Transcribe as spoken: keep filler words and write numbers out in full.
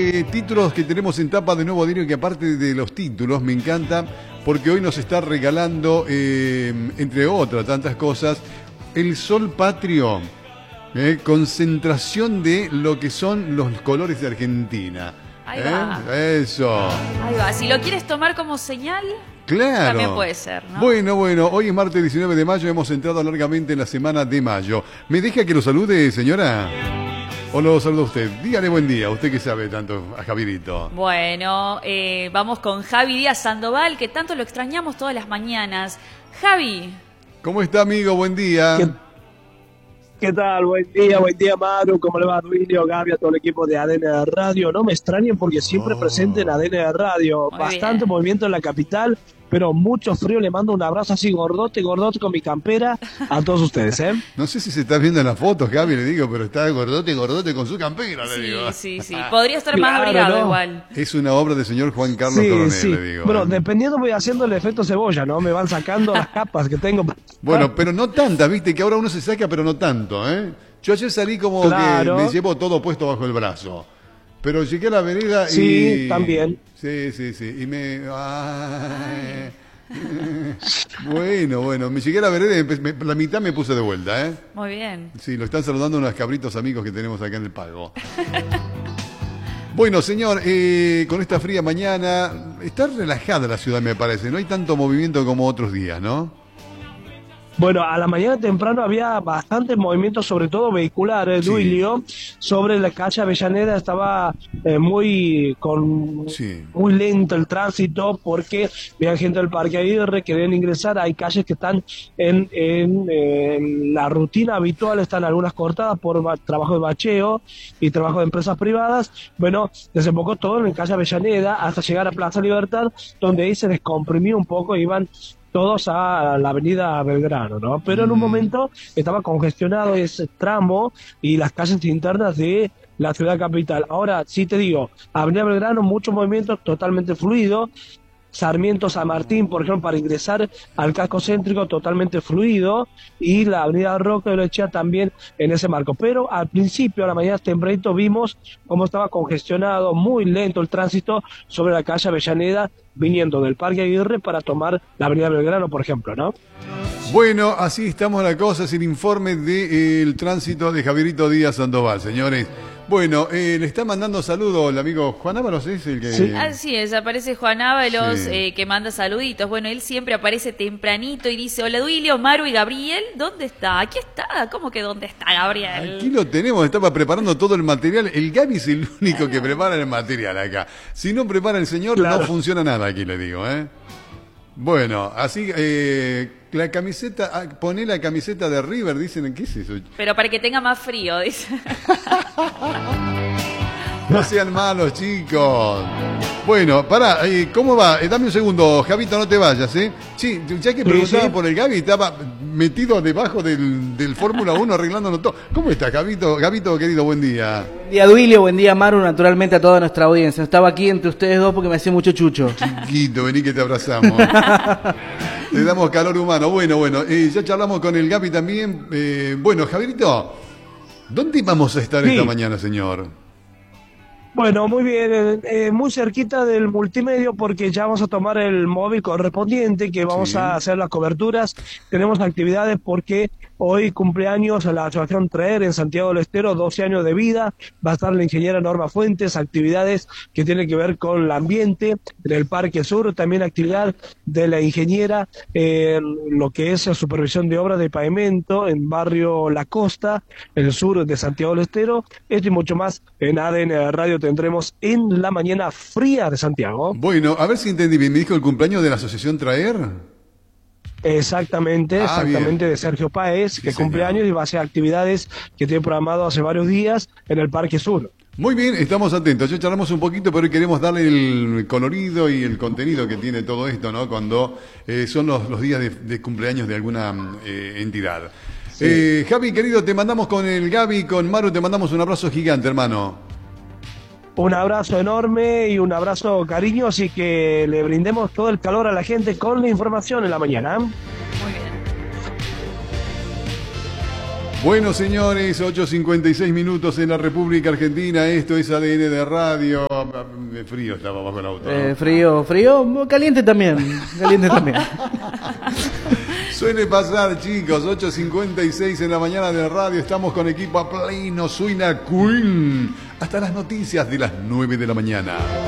eh, títulos que tenemos en tapa de Nuevo Diario, que aparte de los títulos me encanta, porque hoy nos está regalando, eh, entre otras tantas cosas, el Sol Patrio, eh, concentración de lo que son los colores de Argentina. Ahí ¿Eh? va. Eso. Ahí va. Si lo quieres tomar como señal, claro. También puede ser, ¿no? Bueno, bueno, hoy es martes diecinueve de mayo, hemos entrado largamente en la semana de mayo. ¿Me deja que lo salude, señora? ¿O lo saluda usted? Dígale buen día, usted que sabe tanto a Javierito. Bueno, eh, vamos con Javi Díaz Sandoval, que tanto lo extrañamos todas las mañanas. Javi. ¿Cómo está, amigo? Buen día. ¿Qué, qué tal? Buen día, buen día, Maru. ¿Cómo le va, Duilio, Gaby, a todo el equipo de A D N de Radio? No me extrañen porque siempre Oh. presente en A D N de Radio. Muy Bastante bien. movimiento en la capital, pero mucho frío. Le mando un abrazo así gordote, gordote con mi campera a todos ustedes, ¿eh? No sé si se está viendo en las fotos, Gaby, le digo, pero está gordote, gordote con su campera, le Sí, digo. sí, sí. Podría estar más Claro, abrigado ¿no? igual. Es una obra del señor Juan Carlos Sí, Coronel, sí. le digo. Bueno, ¿eh? dependiendo voy haciendo el efecto cebolla, ¿no? Me van sacando las capas que tengo. Bueno, pero no tanta, viste, que ahora uno se saca, pero no tanto, ¿eh? Yo ayer salí como Claro. que me llevo todo puesto bajo el brazo. Pero llegué a la vereda y... Sí, también. Sí, sí, sí. Y me... Ay. Bueno, bueno, me llegué a la vereda y empe- me- la mitad me puse de vuelta, ¿eh? Muy bien. Sí, lo están saludando unos cabritos amigos que tenemos acá en el Pago. Bueno, señor, eh, con esta fría mañana, está relajada la ciudad, me parece. No hay tanto movimiento como otros días, ¿no? Bueno, a la mañana temprano había bastante movimiento, sobre todo vehicular, eh, Sí. Duilio. Sobre la calle Avellaneda estaba eh, muy con Sí. muy lento el tránsito porque había gente del Parque Aguirre, querían ingresar. Hay calles que están en, en, en la rutina habitual, están algunas cortadas por ba- trabajo de bacheo y trabajo de empresas privadas. Bueno, desembocó todo en calle Avellaneda hasta llegar a Plaza Libertad, donde ahí se descomprimió un poco, iban todos a la avenida Belgrano, ¿no? Pero en un Mm. momento estaba congestionado ese tramo y las calles internas de la ciudad capital. Ahora, sí te digo, avenida Belgrano, mucho movimiento, totalmente fluido. Sarmiento San Martín, por ejemplo, para ingresar al casco céntrico, totalmente fluido, y la avenida Roca de Lechea también en ese marco. Pero al principio, a la mañana tempranito, vimos cómo estaba congestionado, muy lento el tránsito sobre la calle Avellaneda, viniendo del Parque Aguirre para tomar la avenida Belgrano, por ejemplo, ¿no? Bueno, así estamos la cosa, es el informe del tránsito de Javierito Díaz Sandoval, señores. Bueno, eh, le está mandando saludos el amigo Juan Ábalos, ¿es el que...? Sí. Así es, aparece Juan Ábalos, Sí. eh, que manda saluditos. Bueno, él siempre aparece tempranito y dice, hola Duilio, Maru y Gabriel, ¿dónde está? Aquí está, ¿cómo que dónde está Gabriel? Aquí lo tenemos, estaba preparando todo el material. El Gaby es el único que prepara el material acá. Si no prepara el señor, Claro. no funciona nada aquí, le digo, ¿eh? Bueno, así, eh, la camiseta, ah, poné la camiseta de River, dicen, ¿qué es eso? Pero para que tenga más frío, dice. No sean malos, chicos. Bueno, pará, eh, ¿cómo va? Eh, dame un segundo, Javito, no te vayas, ¿eh? Sí, ya que Sí, preguntaba sí. por el Gaby, estaba metido debajo del, del Fórmula uno arreglándolo todo. ¿Cómo está, Javito? Gabito, querido, buen día. Buen día, Duilio, buen día, Maru, naturalmente a toda nuestra audiencia. Estaba aquí entre ustedes dos porque me hacía mucho chucho. Chiquito, vení que te abrazamos. Le damos calor humano. Bueno, bueno, eh, ya charlamos con el Gaby también. Eh, bueno, Javierito, ¿dónde vamos a estar Sí. esta mañana, señor? Bueno, muy bien, eh, eh, muy cerquita del multimedio porque ya vamos a tomar el móvil correspondiente, que vamos Sí. a hacer las coberturas. Tenemos actividades porque hoy cumpleaños la Asociación Traer en Santiago del Estero, doce años de vida. Va a estar la ingeniera Norma Fuentes, actividades que tienen que ver con el ambiente en el Parque Sur, también actividad de la ingeniera en lo que es la supervisión de obras de pavimento en barrio La Costa, en el sur de Santiago del Estero. Esto y mucho más en A D N Radio tendremos en la mañana fría de Santiago. Bueno, a ver si entendí bien. ¿Me dijo el cumpleaños de la Asociación Traer? Exactamente, Ah, exactamente, bien. de Sergio Páez, Sí, que señor. cumple años y va a hacer actividades que tiene programado hace varios días en el Parque Sur. Muy bien, estamos atentos. Ya charlamos un poquito, pero hoy queremos darle el colorido y el contenido que tiene todo esto, ¿no? Cuando eh, son los, los días de, de cumpleaños de alguna eh, entidad. Eh, Javi, querido, te mandamos con el Gaby, con Maru, te mandamos un abrazo gigante, hermano. Un abrazo enorme y un abrazo cariñoso y que le brindemos todo el calor a la gente con la información en la mañana. Muy bien. Bueno, señores, ocho cincuenta y seis minutos en la República Argentina. Esto es A D N de Radio. no, frío estaba bajo el auto. Eh, ¿no? frío, frío, caliente también. Caliente también. Suele pasar, chicos, ocho cincuenta y seis en la mañana de la radio. Estamos con equipo a pleno. Suena Queen. Hasta las noticias de las nueve de la mañana.